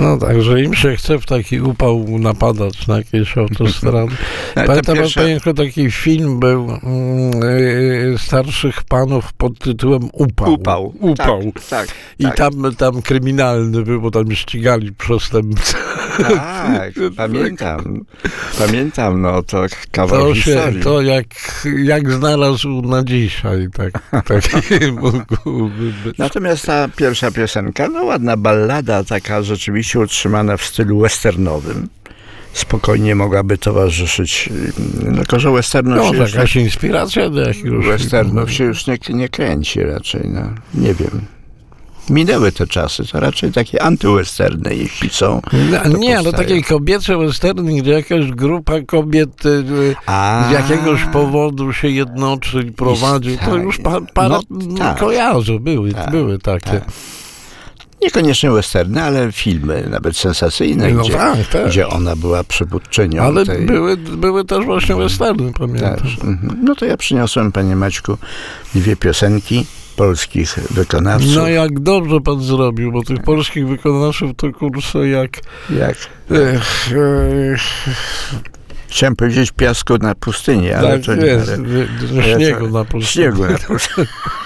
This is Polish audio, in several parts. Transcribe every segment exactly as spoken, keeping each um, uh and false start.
No tak, że im się chce w taki upał napadać na jakieś autostrady. Pamiętam, pierwsza... pamiętam, taki film był yy, starszych panów pod tytułem Upał. Upał. Upał. Tak, tak, I tak. tam, tam kryminalny był, bo tam ścigali przestępcy. Tak, pamiętam. Pamiętam, no to kawał to się, historii. To jak, jak znalazł na dzisiaj, tak, tak mógłby być. Natomiast ta pierwsza piosenka, no ładna ballada, taka rzeczywiście utrzymana w stylu westernowym. Spokojnie mogłaby towarzyszyć, no tylko że westernów no, się już... jakaś inspiracja do jakiegoś... Westernów się już nie, nie kręci raczej, no, nie wiem. Minęły te czasy, to raczej takie antywesterny, jeśli są. No, nie, ale takie kobiece westerny, gdzie jakaś grupa kobiet y, A, z jakiegoś powodu się jednoczy i prowadzi, to już pa, parę no, tak, kojarzę, były, tak, były takie. Tak. Niekoniecznie westerny, ale filmy, nawet sensacyjne, no gdzie, tak, tak. gdzie ona była przywódczynią. Ale tej... były, były też właśnie westerny, pamiętam. Też. No to ja przyniosłem, panie Maćku, dwie piosenki polskich wykonawców. No jak dobrze pan zrobił, bo tych polskich wykonawców to kurczę jak... Jak? Ech, ech. Chciałem powiedzieć piasku na pustyni, ale tak, to nie. Jest, ale, śniegu na pustyni. Śniegu na pustyni.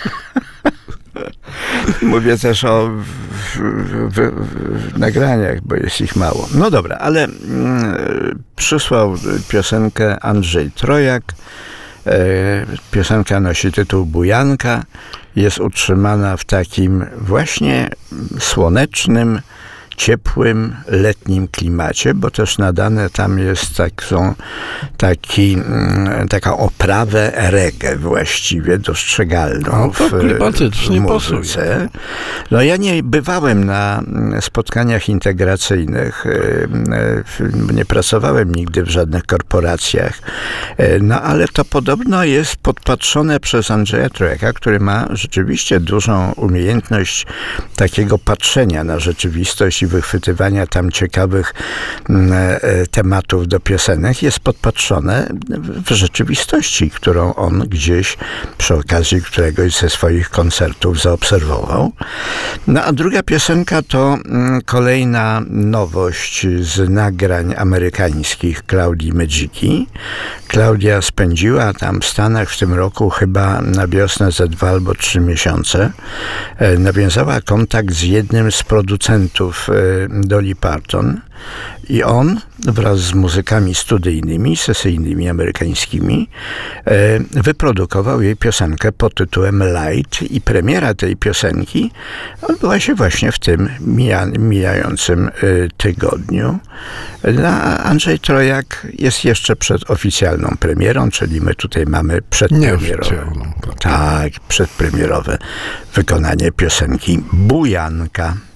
Mówię też o w, w, w, w nagraniach, bo jest ich mało. No dobra, ale mm, przysłał piosenkę Andrzej Trojak. E, piosenka nosi tytuł Bujanka. Jest utrzymana w takim właśnie słonecznym, ciepłym, letnim klimacie, bo też nadane tam jest tak, są taki, taka oprawę reggae właściwie dostrzegalną no, to w, klimatycznie w muzyce. pasuje. No ja nie bywałem na spotkaniach integracyjnych, nie pracowałem nigdy w żadnych korporacjach, no ale to podobno jest podpatrzone przez Andrzeja Trojaka, który ma rzeczywiście dużą umiejętność takiego patrzenia na rzeczywistość i wychwytywania tam ciekawych e, tematów do piosenek, jest podpatrzone w rzeczywistości, którą on gdzieś przy okazji któregoś ze swoich koncertów zaobserwował. No a druga piosenka to m, kolejna nowość z nagrań amerykańskich Klaudii Medziki. Klaudia spędziła tam w Stanach w tym roku chyba na wiosnę ze dwa albo trzy miesiące. E, nawiązała kontakt z jednym z producentów Dolly Parton i on wraz z muzykami studyjnymi, sesyjnymi, amerykańskimi wyprodukował jej piosenkę pod tytułem Light i premiera tej piosenki odbyła się właśnie w tym mija, mijającym tygodniu. A Andrzej Trojak jest jeszcze przed oficjalną premierą, czyli my tutaj mamy przedpremierowe. Tak, przedpremierowe wykonanie piosenki Bujanka.